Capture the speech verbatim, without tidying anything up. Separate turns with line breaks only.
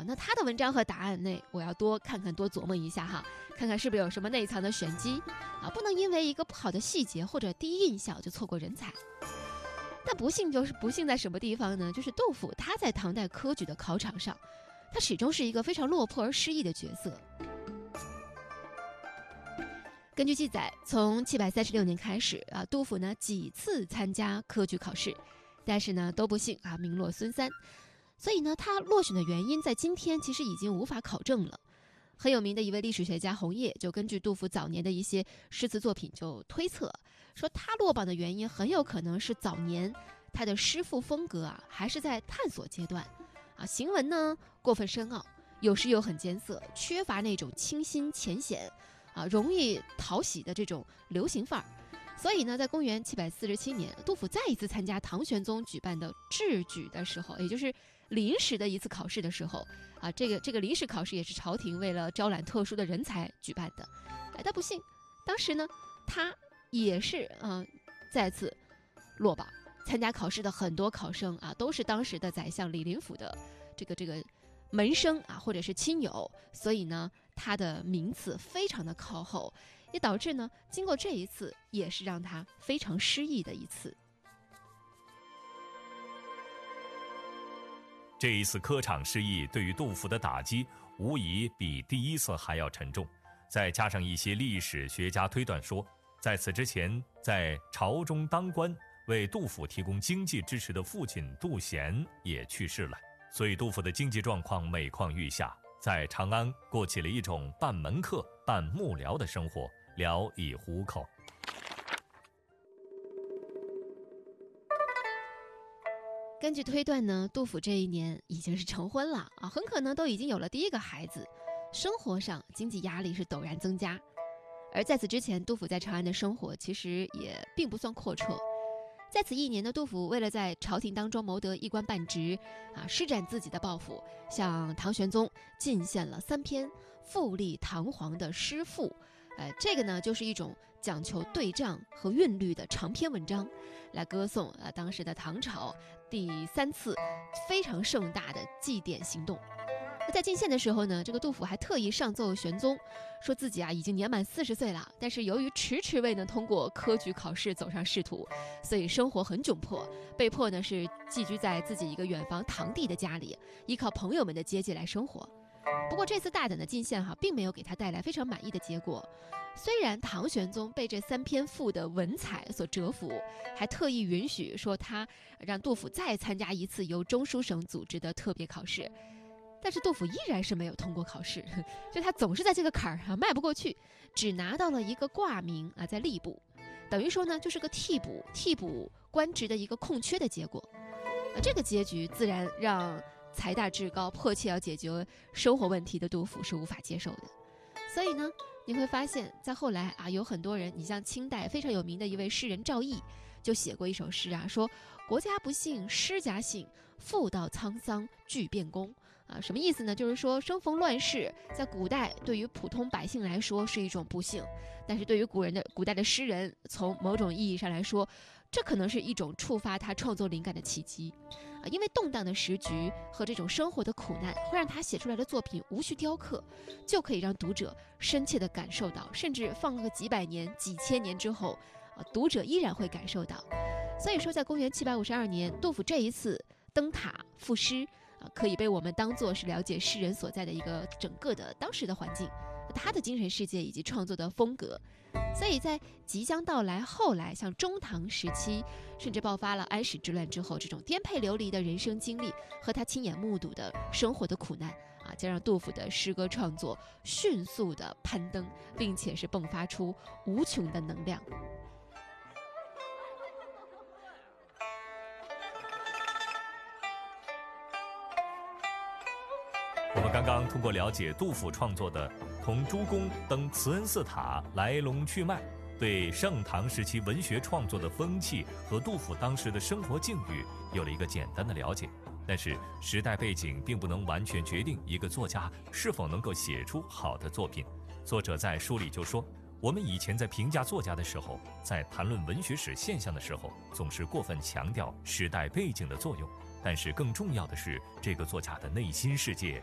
那他的文章和答案内，我要多看看多琢磨一下哈，看看是不是有什么内藏的玄机啊，不能因为一个不好的细节或者第一印象就错过人才。但不幸就是不幸在什么地方呢？就是杜甫他在唐代科举的考场上，他始终是一个非常落魄而失意的角色。根据记载，从七百三十六年开始啊，杜甫呢几次参加科举考试，但是呢都不幸啊名落孙山。所以呢，他落选的原因在今天其实已经无法考证了。很有名的一位历史学家洪业就根据杜甫早年的一些诗词作品就推测，说他落榜的原因很有可能是早年他的诗赋风格啊还是在探索阶段啊，行文呢过分深奥，有时又很艰涩，缺乏那种清新浅显啊容易讨喜的这种流行范儿。所以呢，在公元七百四十七年，杜甫再一次参加唐玄宗举办的制举的时候，也就是临时的一次考试的时候啊，这个这个临时考试也是朝廷为了招揽特殊的人才举办的。哎，但不幸，当时呢，他也是啊、呃、再次落榜。参加考试的很多考生啊，都是当时的宰相李林甫的这个这个门生啊，或者是亲友，所以呢，他的名次非常的靠后，也导致呢，经过这一次，也是让他非常失意的一次。
这一次科场失意对于杜甫的打击，无疑比第一次还要沉重。再加上一些历史学家推断说，在此之前，在朝中当官为杜甫提供经济支持的父亲杜贤也去世了，所以杜甫的经济状况每况愈下，在长安过起了一种半门客半幕僚的生活，聊以糊口。
根据推断呢，杜甫这一年已经是成婚了啊，很可能都已经有了第一个孩子，生活上经济压力是陡然增加。而在此之前，杜甫在长安的生活其实也并不算阔绰。在此一年呢，杜甫为了在朝廷当中谋得一官半职啊，施展自己的抱负，向唐玄宗进献了三篇富丽堂皇的诗赋。呃，这个呢，就是一种讲求对仗和韵律的长篇文章，来歌颂啊当时的唐朝第三次非常盛大的祭典行动。在进献的时候呢，这个杜甫还特意上奏玄宗，说自己啊已经年满四十岁了，但是由于迟迟未能通过科举考试走上仕途，所以生活很窘迫，被迫呢是寄居在自己一个远房堂弟的家里，依靠朋友们的接济来生活。不过这次大胆的进献哈、啊，并没有给他带来非常满意的结果。虽然唐玄宗被这三篇赋的文采所折服，还特意允许说他让杜甫再参加一次由中书省组织的特别考试，但是杜甫依然是没有通过考试，就他总是在这个坎儿啊迈不过去，只拿到了一个挂名啊，在吏部，等于说呢就是个替补替补官职的一个空缺的结果。啊，这个结局自然让财大志高、迫切要解决生活问题的杜甫是无法接受的。所以呢，你会发现在后来啊，有很多人，你像清代非常有名的一位诗人赵翼，就写过一首诗啊，说国家不幸诗家幸，妇道沧桑俱变功啊，什么意思呢？就是说生逢乱世，在古代对于普通百姓来说是一种不幸，但是对于古人的古代的诗人，从某种意义上来说，这可能是一种触发他创作灵感的契机啊，因为动荡的时局和这种生活的苦难，会让他写出来的作品无需雕刻，就可以让读者深切地感受到，甚至放个几百年、几千年之后，啊，读者依然会感受到。所以说，在公元七百五十二年，杜甫这一次登塔赋诗啊，可以被我们当作是了解诗人所在的一个整个的当时的环境，他的精神世界以及创作的风格。所以在即将到来后来像中唐时期，甚至爆发了安史之乱之后，这种颠沛流离的人生经历和他亲眼目睹的生活的苦难啊，将让杜甫的诗歌创作迅速的攀登，并且是迸发出无穷的能量。
我们刚刚通过了解杜甫创作的《同诸公登慈恩寺塔》来龙去脉，对盛唐时期文学创作的风气和杜甫当时的生活境遇有了一个简单的了解。但是时代背景并不能完全决定一个作家是否能够写出好的作品。作者在书里就说，我们以前在评价作家的时候，在谈论文学史现象的时候，总是过分强调时代背景的作用，但是更重要的是这个作家的内心世界